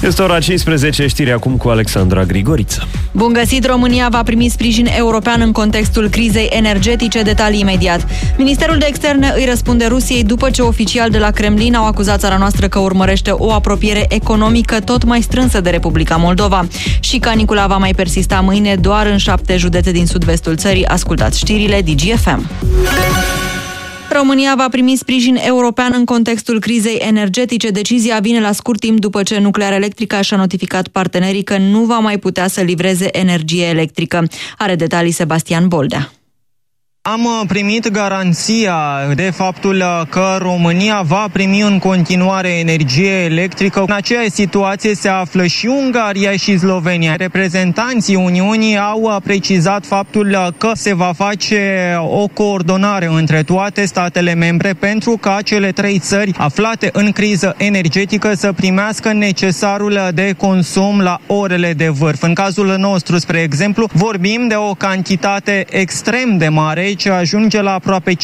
Este ora 15, știri acum cu Alexandra Grigoriță. Bun găsit! România va primi sprijin european în contextul crizei energetice. Detalii imediat. Ministerul de Externe îi răspunde Rusiei după ce oficiali de la Kremlin au acuzat țara noastră că urmărește o apropiere economică tot mai strânsă de Republica Moldova. Și canicula va mai persista mâine doar în 7 județe din sud-vestul țării. Ascultați știrile DGFM. România va primi sprijin european în contextul crizei energetice. Decizia vine la scurt timp după ce Nuclearelectrica și-a notificat partenerii că nu va mai putea să livreze energie electrică. Are detalii Sebastian Boldea. Am primit garanția de faptul că România va primi în continuare energie electrică. În aceeași situație se află și Ungaria și Slovenia. Reprezentanții Uniunii au precizat faptul că se va face o coordonare între toate statele membre pentru ca cele 3 țări aflate în criză energetică să primească necesarul de consum la orele de vârf. În cazul nostru, spre exemplu, vorbim de o cantitate extrem de mare, ce ajunge la aproape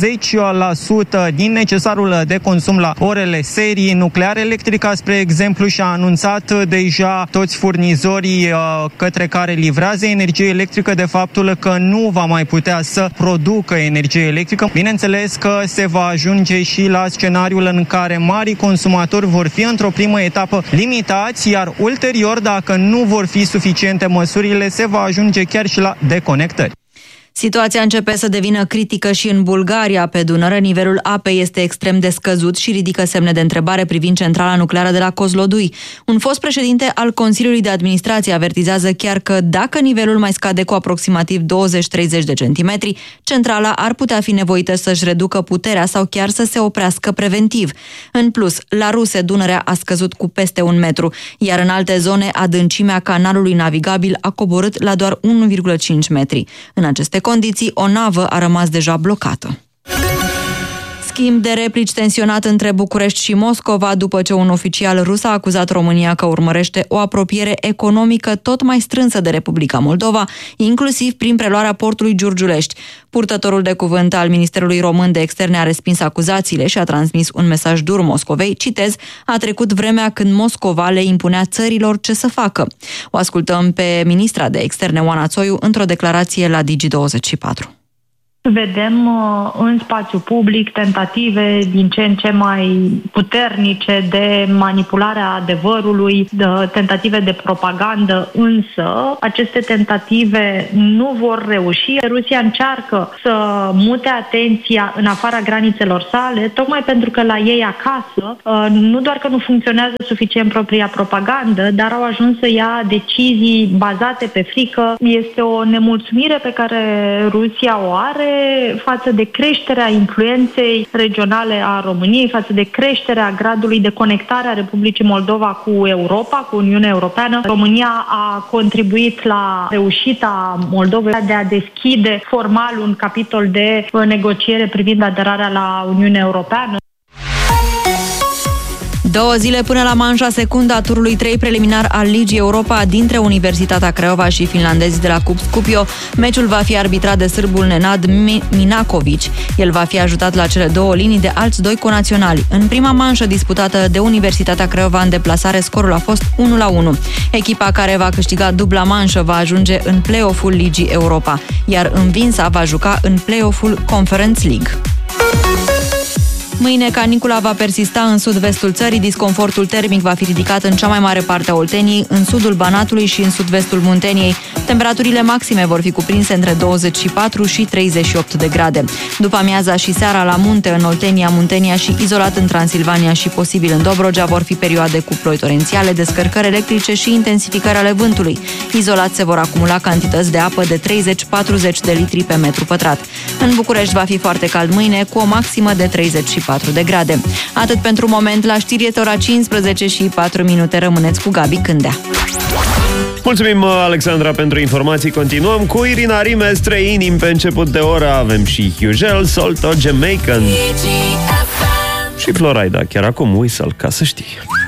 50% din necesarul de consum la orele serii. Nuclearelectrica, spre exemplu, și-a anunțat deja toți furnizorii către care livrează energie electrică de faptul că nu va mai putea să producă energie electrică. Bineînțeles că se va ajunge și la scenariul în care marii consumatori vor fi într-o primă etapă limitați, iar ulterior, dacă nu vor fi suficiente măsurile, se va ajunge chiar și la deconectări. Situația începe să devină critică și în Bulgaria. Pe Dunăre, nivelul apei este extrem de scăzut și ridică semne de întrebare privind centrala nucleară de la Kozlodui. Un fost președinte al Consiliului de Administrație avertizează chiar că dacă nivelul mai scade cu aproximativ 20-30 de centimetri, centrala ar putea fi nevoită să-și reducă puterea sau chiar să se oprească preventiv. În plus, la Ruse, Dunărea a scăzut cu peste 1 metru, iar în alte zone, adâncimea canalului navigabil a coborât la doar 1,5 metri. În aceste condiții, o navă a rămas deja blocată. Schimb de replici tensionat între București și Moscova după ce un oficial rus a acuzat România că urmărește o apropiere economică tot mai strânsă de Republica Moldova, inclusiv prin preluarea portului Giurgiulești. Purtătorul de cuvânt al Ministerului Român de Externe a respins acuzațiile și a transmis un mesaj dur Moscovei. Citez: a trecut vremea când Moscova le impunea țărilor ce să facă. O ascultăm pe ministra de Externe Oana Țoiu într-o declarație la Digi24. Vedem în spațiu public tentative din ce în ce mai puternice de manipulare a adevărului, tentative de propagandă, însă aceste tentative nu vor reuși. Rusia încearcă să mute atenția în afara granițelor sale, tocmai pentru că la ei acasă nu doar că nu funcționează suficient propria propagandă, dar au ajuns să ia decizii bazate pe frică. Este o nemulțumire pe care Rusia o are față de creșterea influenței regionale a României, față de creșterea gradului de conectare a Republicii Moldova cu Europa, cu Uniunea Europeană. România a contribuit la reușita Moldovei de a deschide formal un capitol de negociere privind aderarea la Uniunea Europeană. 2 zile până la manșa secundă a turului 3 preliminar al Ligii Europa dintre Universitatea Craiova și finlandezii de la Cup Skopje. Meciul va fi arbitrat de sârbul Nenad Minakovic. El va fi ajutat la cele 2 linii de alți 2 conaționali. În prima manșă disputată de Universitatea Craiova în deplasare, scorul a fost 1-1. Echipa care va câștiga dubla manșă va ajunge în play-off-ul Ligii Europa, iar învinsa va juca în play-off-ul Conference League. Mâine canicula va persista în sud-vestul țării, disconfortul termic va fi ridicat în cea mai mare parte a Olteniei, în sudul Banatului și în sud-vestul Munteniei. Temperaturile maxime vor fi cuprinse între 24 și 38 de grade. După amiaza și seara la munte, în Oltenia, Muntenia și izolat în Transilvania și posibil în Dobrogea vor fi perioade cu ploi torențiale, descărcări electrice și intensificări ale vântului. Izolat se vor acumula cantități de apă de 30-40 de litri pe metru pătrat. În București va fi foarte cald mâine, cu o maximă de 34 de grade. Atât pentru moment, la știri este ora 15 și 4 minute. Rămâneți cu Gabi Cândea. Mulțumim, Alexandra, pentru informații. Continuăm cu Irina Rimes, 3 inimi pe început de oră. Avem și Hugel, Solto, Jamaican și Florida. Chiar acum, Whistle, ca să știi.